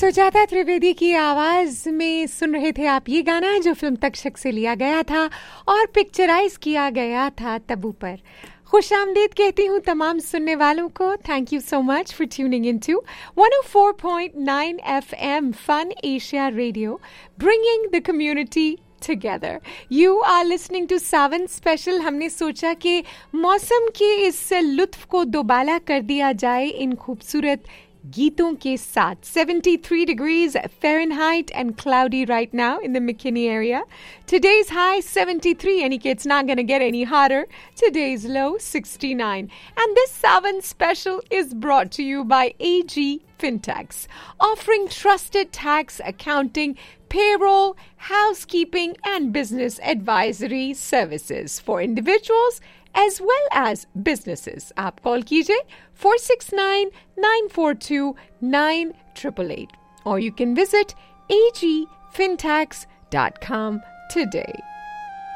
सुजाता त्रिवेदी की आवाज में सुन रहे थे आप ये गाना जो फिल्म तक्षक से लिया गया था और पिक्चराइज किया गया था तब्बू पर। खुशामदीद कहती हूँ तमाम सुनने वालों को। Thank you so much for tuning in to 104.9 FM fun Asia radio, bringing the community together. You are listening to Sawan Special. हमने सोचा कि मौसम के इस लुत्फ को दोबाला कर दिया जाए इन खूबसूरत गीतों के साथ. 73 degrees Fahrenheit and cloudy right now in the McKinney area. Today's high 73, and it's not going to get any hotter. Today's low 69. And this Savan Special is brought to you by AG Fintax, offering trusted tax, accounting, payroll, housekeeping, and business advisory services for individuals as well as businesses. आप call कीजिए 469-942-9888 or you can visit agfintax.com today.